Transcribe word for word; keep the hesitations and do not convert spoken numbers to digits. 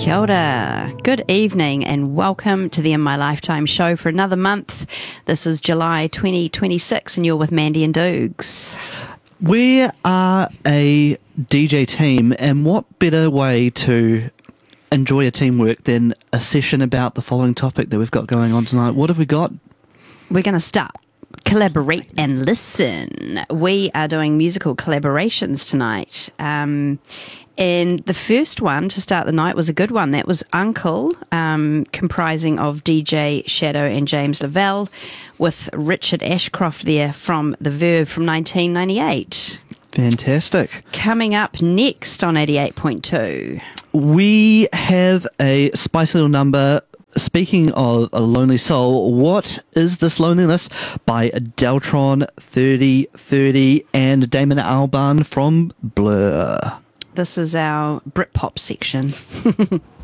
Kia ora. Good evening and welcome to the In My Lifetime show for another month. This is July twenty twenty-six and you're with Mandy and Doogs. We are a D J team, and what better way to enjoy a teamwork than a session about the following topic that we've got going on tonight. What have we got? We're going to start. Collaborate and listen. We are doing musical collaborations tonight. Um, and the first one to start the night was a good one. That was Uncle, um, comprising of D J Shadow and James Lavelle, with Richard Ashcroft there from The Verve from nineteen ninety-eight. Fantastic. Coming up next on eighty-eight point two. We have a spicy little number. Speaking of a lonely soul, What Is This Loneliness by Deltron thirty thirty and Damon Albarn from Blur. This is our Britpop section.